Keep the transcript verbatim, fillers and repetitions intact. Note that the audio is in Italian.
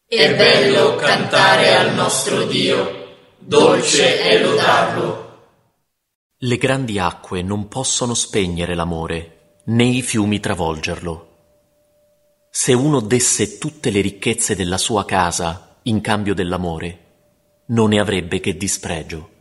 È bello cantare al nostro Dio, dolce è lodarlo. Le grandi acque non possono spegnere l'amore, né i fiumi travolgerlo. Se uno desse tutte le ricchezze della sua casa in cambio dell'amore, non ne avrebbe che dispregio.